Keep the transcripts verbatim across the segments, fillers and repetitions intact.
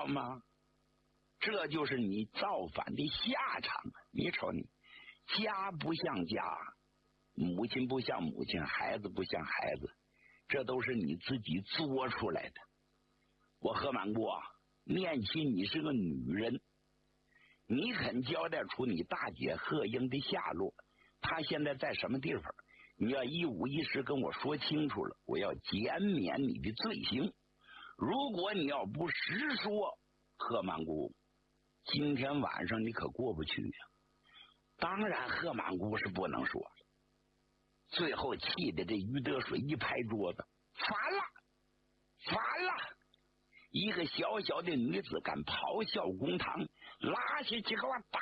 吗？这就是你造反的下场。你瞅你，家不像家，母亲不像母亲，孩子不像孩子，这都是你自己作出来的。我贺满姑啊，念起你是个女人，你肯交代出你大姐贺英的下落，她现在在什么地方？你要一五一十跟我说清楚了，我要减免你的罪行。如果你要不实说，贺满姑，今天晚上你可过不去呀、啊。当然，贺满姑是不能说了。最后气的这于德水一拍桌子，烦了，烦了！一个小小的女子敢咆哮公堂，拉下去给我打！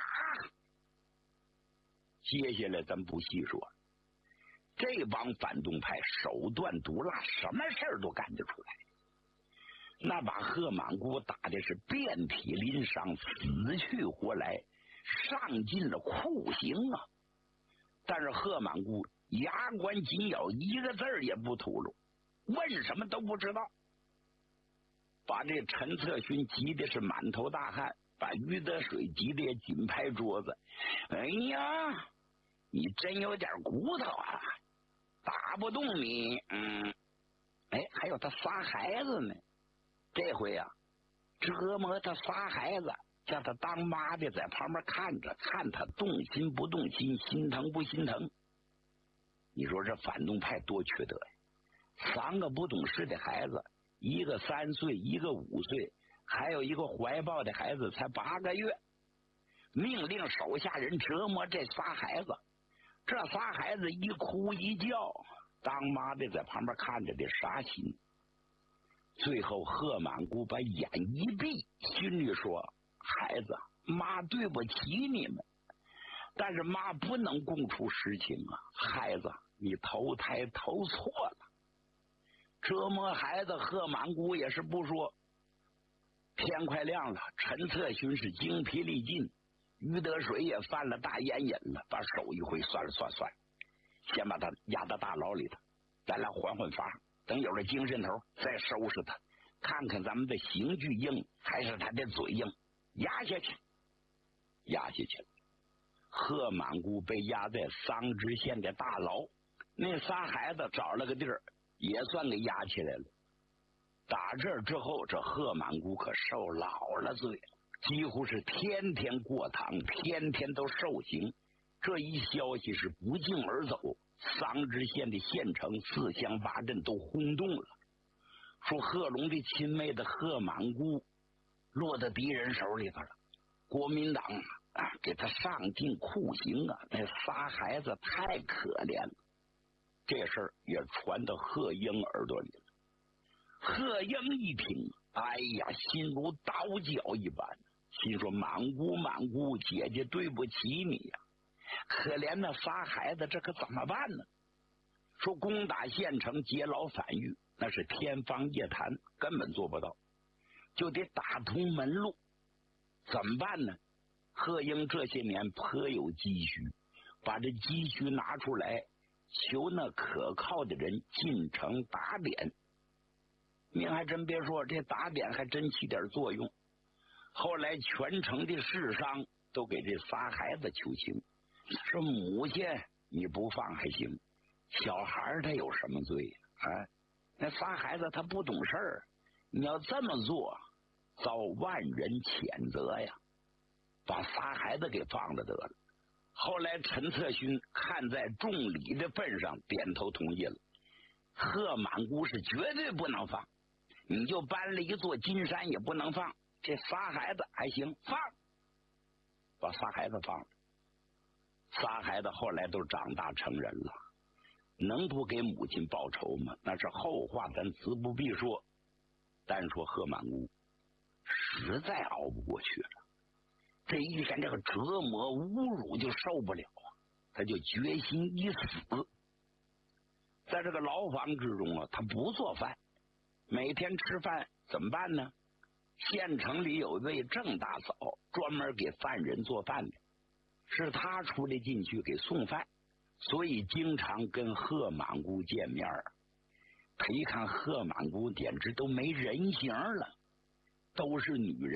接下来咱不细说，这帮反动派手段毒辣，什么事儿都干得出来。那把贺满姑打的是遍体鳞伤，死去活来，上尽了酷刑啊！但是贺满姑牙关紧咬，一个字儿也不吐露，问什么都不知道，把这陈策勋急的是满头大汗，把于德水急的也紧拍桌子。哎呀，你真有点骨头啊，打不动你。嗯，哎，还有他仨孩子呢，这回啊折磨他仨孩子，叫他当妈的在旁边看着，看他动心不动心，心疼不心疼。你说这反动派多缺德呀！三个不懂事的孩子，一个三岁，一个五岁，还有一个怀抱的孩子才八个月，命令手下人折磨这仨孩子。这仨孩子一哭一叫，当妈的在旁边看着得杀心。最后贺满姑把眼一闭，心里说：孩子，妈对不起你们，但是妈不能供出实情啊！孩子，你投胎投错了。折磨孩子，贺满姑也是不说。天快亮了，陈策勋是精疲力尽，于德水也犯了大烟瘾了，把手一挥，算了算了算了，先把他押到大牢里头，咱俩缓缓发，等有了精神头再收拾他，看看咱们的刑具硬还是他的嘴硬，压下去，压下去了。贺满姑被压在桑植县的大牢，那仨孩子找了个地儿，也算给压起来了。打这儿之后，这贺满姑可受老了罪了，几乎是天天过堂，天天都受刑。这一消息是不胫而走，桑植县的县城四乡八镇都轰动了，说贺龙的亲妹的贺满姑落到敌人手里头了，国民党啊给他上尽酷刑啊，那仨孩子太可怜了。这事儿也传到贺英耳朵里了。贺英一听，哎呀，心如刀绞一般，心说满姑满姑，姐姐对不起你呀、啊！可怜那仨孩子，这可怎么办呢？说攻打县城，劫牢反狱，那是天方夜谭，根本做不到，就得打通门路。怎么办呢？贺英这些年颇有积蓄，把这积蓄拿出来，求那可靠的人进城打点。您还真别说，这打点还真起点作用。后来全城的士商都给这仨孩子求情，说母亲你不放还行，小孩他有什么罪啊？那仨孩子他不懂事儿，你要这么做遭万人谴责呀，把仨孩子给放了得了。后来陈策勋看在重礼的份上，点头同意了。贺满姑是绝对不能放，你就搬了一座金山也不能放。这仨孩子还行，放，把仨孩子放了。仨孩子后来都长大成人了，能不给母亲报仇吗？那是后话，咱辞不必说。单说贺满姑实在熬不过去了，这一天这个折磨侮辱就受不了啊，他就决心一死。在这个牢房之中啊，他不做饭，每天吃饭怎么办呢？县城里有一位郑大嫂，专门给犯人做饭的，是他出来进去给送饭，所以经常跟贺满姑见面。他一看贺满姑简直都没人形了，都是女人。